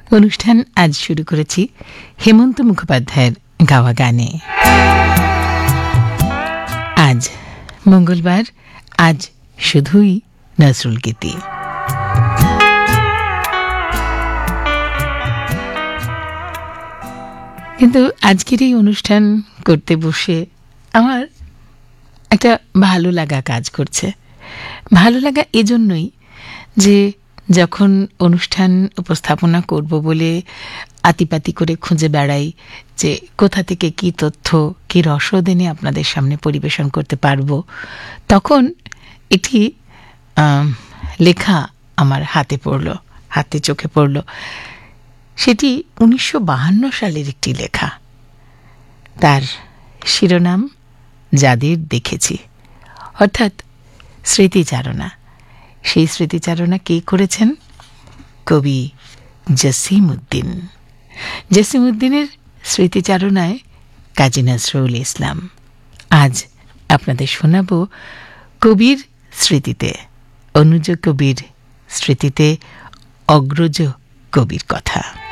অনুষ্ঠান আজ শুরু করেছি হেমন্ত মুখোপাধ্যায়ের গাওয়া গানে। আজ মঙ্গলবার, আজ শুধুই নজরুল গীতি। কিন্তু আজকের এই অনুষ্ঠান করতে বসে আমার একটা ভালো লাগা কাজ করছে। ভালো লাগা এজন্যই যে যখন অনুষ্ঠান উপস্থাপনা করব বলে আতিপাতি করে খুঁজে বেড়াই যে কোথা থেকে কি তথ্য, কি রসদ এনে আপনাদের সামনে পরিবেশন করতে পারবো, তখন একটি লেখা আমার হাতে চোখে পড়ল। সেটি 1952 সালের একটি লেখা। তার শিরোনাম যাদের দেখেছি, অর্থাৎ স্মৃতিচারণা। সেই স্মৃতিচারণা কে করেছেন? কবি জসিম উদ্দিন। জসিম উদ্দিনের স্মৃতিচারণায় কাজী নজরুল ইসলাম। আজ আপনাদের শোনাব কবির স্মৃতিতে, অনুজ কবির স্মৃতিতে অগ্রজ কবির কথা।